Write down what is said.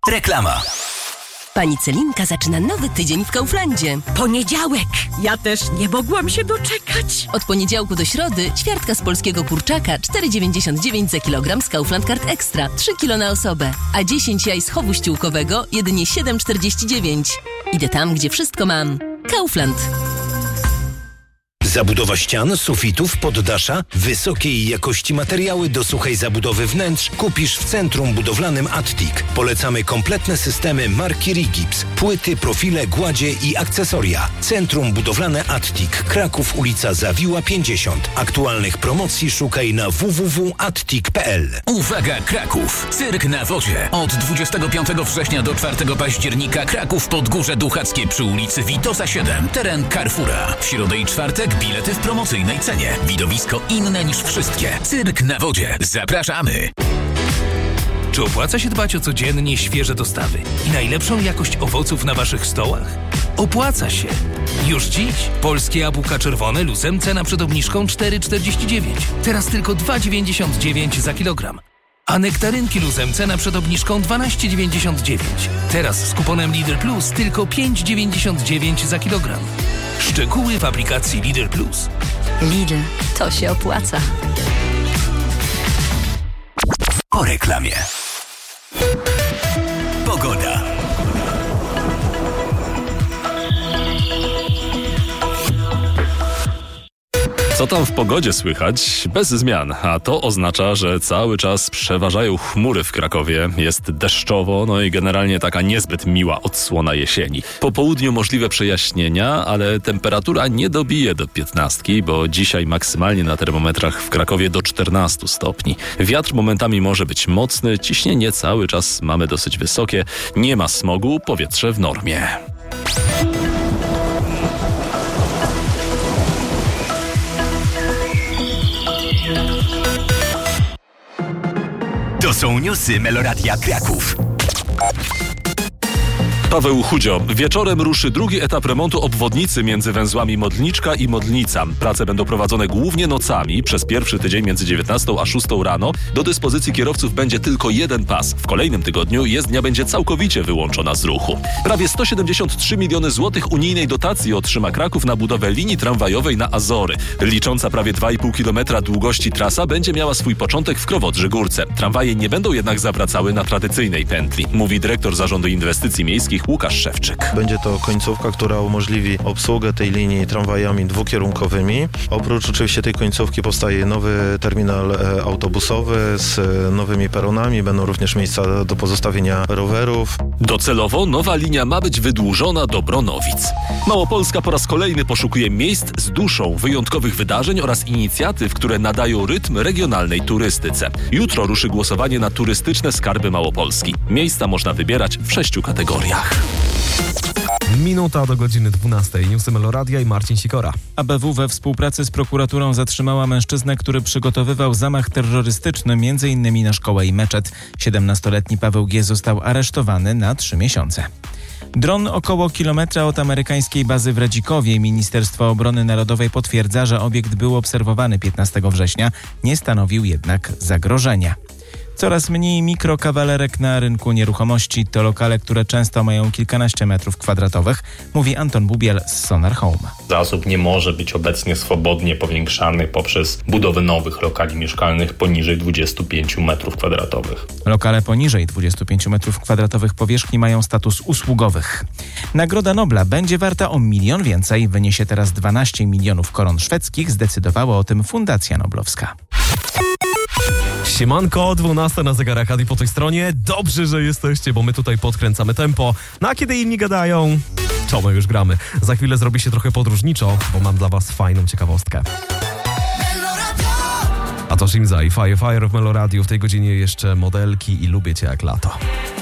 Reklama. Pani Celinka zaczyna nowy tydzień w Kauflandzie. Poniedziałek! Ja też nie mogłam się doczekać. Od poniedziałku do środy ćwiartka z polskiego kurczaka 4,99 za kilogram z Kaufland Card Extra. 3 kilo na osobę. A 10 jaj z chowu ściółkowego jedynie 7,49. Idę tam, gdzie wszystko mam. Kaufland. Zabudowa ścian, sufitów, poddasza, wysokiej jakości materiały do suchej zabudowy wnętrz kupisz w Centrum Budowlanym Attic. Polecamy kompletne systemy marki Rigips, płyty, profile, gładzie i akcesoria. Centrum Budowlane Attic, Kraków, ulica Zawiła 50. Aktualnych promocji szukaj na www.attic.pl. Uwaga Kraków! Cyrk na wodzie. Od 25 września do 4 października Kraków Podgórze Duchackie przy ulicy Witosa 7. Teren Carrefoura. W środę i czwartek bilety w promocyjnej cenie. Widowisko inne niż wszystkie. Cyrk na wodzie. Zapraszamy! Czy opłaca się dbać o codziennie świeże dostawy i najlepszą jakość owoców na waszych stołach? Opłaca się! Już dziś polskie jabłka czerwone luzem cena przed obniżką 4,49. Teraz tylko 2,99 za kilogram. A nektarynki luzem cena przed obniżką 12,99. Teraz z kuponem Lidl Plus tylko 5,99 za kilogram. Szczegóły w aplikacji Lidl Plus. Lidl, to się opłaca. Po reklamie. Pogoda. Co tam w pogodzie słychać? Bez zmian, a to oznacza, że cały czas przeważają chmury w Krakowie, jest deszczowo, no i generalnie taka niezbyt miła odsłona jesieni. Po południu możliwe przejaśnienia, ale temperatura nie dobije do 15, bo dzisiaj maksymalnie na termometrach w Krakowie do 14 stopni. Wiatr momentami może być mocny, ciśnienie cały czas mamy dosyć wysokie, nie ma smogu, powietrze w normie. To są newsy Meloradia Kraków. Paweł Chudzio. Wieczorem ruszy drugi etap remontu obwodnicy między węzłami Modlniczka i Modlnica. Prace będą prowadzone głównie nocami. Przez pierwszy tydzień między 19 a 6 rano do dyspozycji kierowców będzie tylko jeden pas. W kolejnym tygodniu jezdnia będzie całkowicie wyłączona z ruchu. Prawie 173 miliony złotych unijnej dotacji otrzyma Kraków na budowę linii tramwajowej na Azory. Licząca prawie 2,5 kilometra długości trasa będzie miała swój początek w Krowodrzy Górce. Tramwaje nie będą jednak zawracały na tradycyjnej pętli, mówi dyrektor Zarządu Inwestycji Miejskich Łukasz Szewczyk. Będzie to końcówka, która umożliwi obsługę tej linii tramwajami dwukierunkowymi. Oprócz oczywiście tej końcówki powstaje nowy terminal autobusowy z nowymi peronami. Będą również miejsca do pozostawienia rowerów. Docelowo nowa linia ma być wydłużona do Bronowic. Małopolska po raz kolejny poszukuje miejsc z duszą, wyjątkowych wydarzeń oraz inicjatyw, które nadają rytm regionalnej turystyce. Jutro ruszy głosowanie na turystyczne skarby Małopolski. Miejsca można wybierać w 6 kategoriach. Minuta do godziny 12. Newsy Meloradia i Marcin Sikora. ABW we współpracy z prokuraturą zatrzymała mężczyznę, który przygotowywał zamach terrorystyczny m.in. na szkołę i meczet. 17-letni Paweł G. został aresztowany na 3 miesiące. Dron około kilometra od amerykańskiej bazy w Radzikowie. Ministerstwo Obrony Narodowej potwierdza, że obiekt był obserwowany 15 września, nie stanowił jednak zagrożenia. Coraz mniej mikrokawalerek na rynku nieruchomości. To lokale, które często mają kilkanaście metrów kwadratowych, mówi Anton Bubiel z Sonar Home. Zasób nie może być obecnie swobodnie powiększany poprzez budowę nowych lokali mieszkalnych poniżej 25 metrów kwadratowych. Lokale poniżej 25 metrów kwadratowych powierzchni mają status usługowych. Nagroda Nobla będzie warta o 1 milion więcej. Wyniesie teraz 12 milionów koron szwedzkich. Zdecydowała o tym Fundacja Noblowska. Siemanko, 12 na zegarach, i po tej stronie. Dobrze, że jesteście, bo my tutaj podkręcamy tempo. No a kiedy inni gadają, to my już gramy. Za chwilę zrobi się trochę podróżniczo, bo mam dla was fajną ciekawostkę. A to Shimza i Fire w Meloradiu. W tej godzinie jeszcze modelki i lubię cię jak lato.